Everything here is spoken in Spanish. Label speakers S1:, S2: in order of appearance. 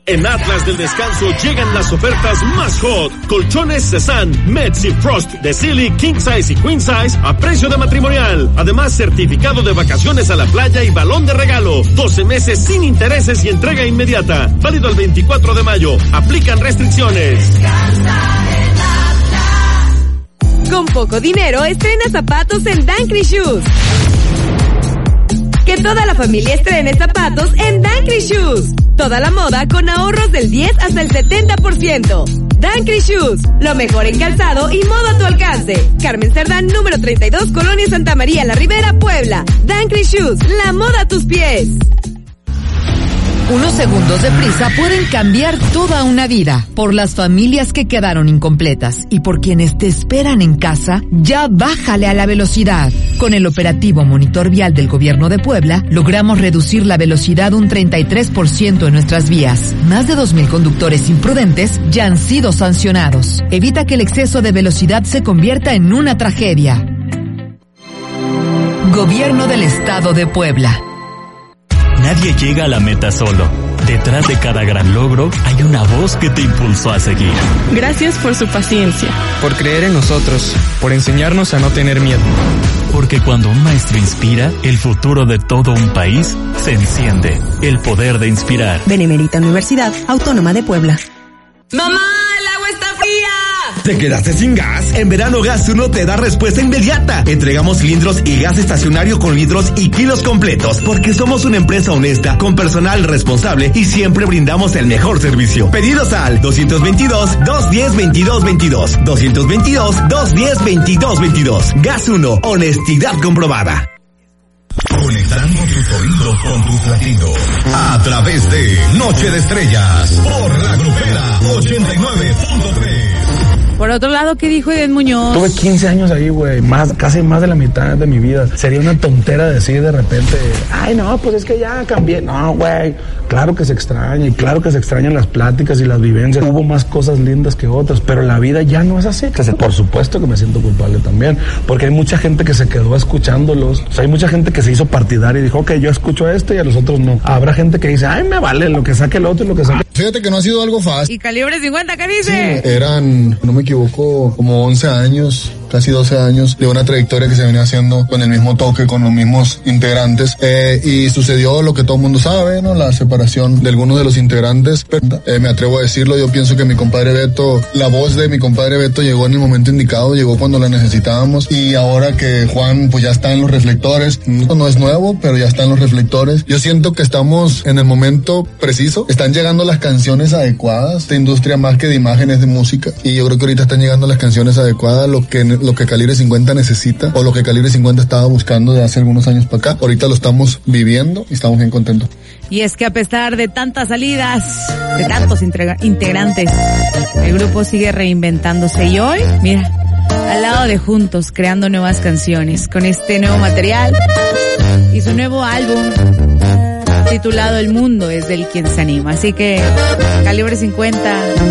S1: En Atlas del Descanso llegan las ofertas más hot. Colchones Cezanne, Meds y Frost de Silly, King Size y Queen Size a precio de matrimonial. Además, certificado de vacaciones a la playa y balón de regalo. 12 meses sin intereses y entrega inmediata. Válido el 24 de mayo. Aplican restricciones.
S2: Con poco dinero, estrena zapatos en Dankri Shoes. Que toda la familia estrene zapatos en Dankri Shoes. Toda la moda con ahorros del 10 hasta el 70%. Dankri Shoes, lo mejor en calzado y moda a tu alcance. Carmen Cerdán, número 32, Colonia Santa María La Ribera, Puebla. Dankri Shoes, la moda a tus pies.
S3: Unos segundos de prisa pueden cambiar toda una vida. Por las familias que quedaron incompletas y por quienes te esperan en casa, ya bájale a la velocidad. Con el operativo Monitor Vial del Gobierno de Puebla, logramos reducir la velocidad un 33% en nuestras vías. Más de 2,000 conductores imprudentes ya han sido sancionados. Evita que el exceso de velocidad se convierta en una tragedia. Gobierno del Estado de Puebla.
S4: Nadie llega a la meta solo. Detrás de cada gran logro hay una voz que te impulsó a seguir.
S5: Gracias por su paciencia.
S6: Por creer en nosotros. Por enseñarnos a no tener miedo.
S4: Porque cuando un maestro inspira, el futuro de todo un país se enciende. El poder de inspirar.
S7: Benemérita Universidad Autónoma de Puebla.
S2: ¡Mamá, el agua está fría!
S8: ¿Te quedaste sin gas? En verano Gas 1 te da respuesta inmediata. Entregamos cilindros y gas estacionario con litros y kilos completos, porque somos una empresa honesta, con personal responsable y siempre brindamos el mejor servicio. Pedidos al 222-210-2222. 222-210-2222. Gas 1, honestidad comprobada.
S9: Conectando tus oídos con tus latidos. A través de Noche de Estrellas. Por La Grupera 89.3.
S10: Por otro lado, ¿qué dijo Eden Muñoz?
S11: Tuve 15 años ahí, güey, casi más de la mitad de mi vida. Sería una tontera decir de repente, ay, no, pues es que ya cambié. No, güey, claro que se extraña, y claro que se extrañan las pláticas y las vivencias. Hubo más cosas lindas que otras, pero la vida ya no es así. Por supuesto que me siento culpable también, porque hay mucha gente que se quedó escuchándolos. O sea, hay mucha gente que se hizo partidaria y dijo, ok, yo escucho a este y a los otros no. Habrá gente que dice, ay, me vale lo que saque el otro y lo que saque.
S12: Fíjate que no ha sido algo fácil.
S10: ¿Y Calibre 50 qué dice?
S12: Sí, eran, no me equivoco, como 11 años, casi 12 años de una trayectoria que se venía haciendo con el mismo toque, con los mismos integrantes, y sucedió lo que todo el mundo sabe, ¿no? La separación de algunos de los integrantes. Me atrevo a decirlo, yo pienso que mi compadre Beto, la voz de mi compadre Beto llegó en el momento indicado, llegó cuando la necesitábamos, y ahora que Juan pues ya está en los reflectores, no es nuevo, pero ya está en los reflectores, yo siento que estamos en el momento preciso, están llegando las canciones adecuadas, esta industria más que de imágenes de música, y yo creo que ahorita están llegando las canciones adecuadas, lo que Calibre 50 necesita, o lo que Calibre 50 estaba buscando de hace algunos años para acá. Ahorita lo estamos viviendo y estamos bien contentos.
S10: Y es que a pesar de tantas salidas, de tantos integrantes, el grupo sigue reinventándose, y hoy, mira, al lado de Juntos, creando nuevas canciones, con este nuevo material y su nuevo álbum titulado El Mundo es del quien se anima. Así que Calibre 50